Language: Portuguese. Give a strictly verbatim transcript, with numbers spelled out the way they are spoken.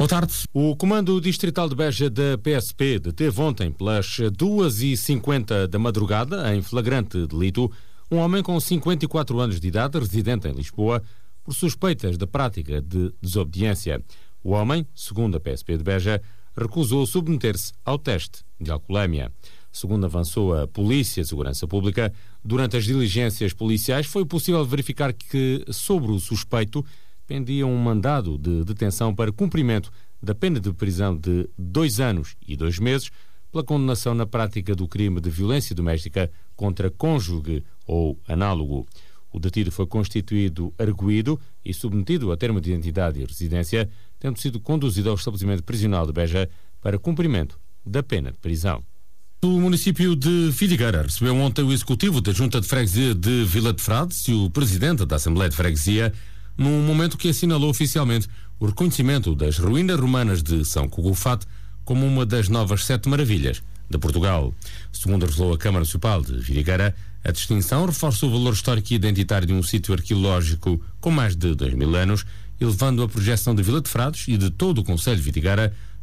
Boa tarde. O Comando Distrital de Beja da P S P deteve ontem, pelas duas e cinquenta da madrugada, em flagrante delito, um homem com cinquenta e quatro anos de idade, residente em Lisboa, por suspeitas de prática de desobediência. O homem, segundo a P S P de Beja, recusou submeter-se ao teste de alcoolemia. Segundo avançou a Polícia de Segurança Pública, durante as diligências policiais foi possível verificar que, sobre o suspeito, pendia um mandado de detenção para cumprimento da pena de prisão de dois anos e dois meses pela condenação na prática do crime de violência doméstica contra cônjuge ou análogo. O detido foi constituído arguido e submetido a termo de identidade e residência, tendo sido conduzido ao estabelecimento prisional de Beja para cumprimento da pena de prisão. O município de Vidigueira recebeu ontem o executivo da Junta de Freguesia de Vila de Frades e o presidente da Assembleia de Freguesia, num momento que assinalou oficialmente o reconhecimento das ruínas romanas de São Cogofate como uma das novas sete maravilhas de Portugal. Segundo revelou a Câmara Municipal de Vidigueira, a distinção reforça o valor histórico e identitário de um sítio arqueológico com mais de dois mil anos, elevando a projeção de Vila de Frades e de todo o concelho de Vidigueira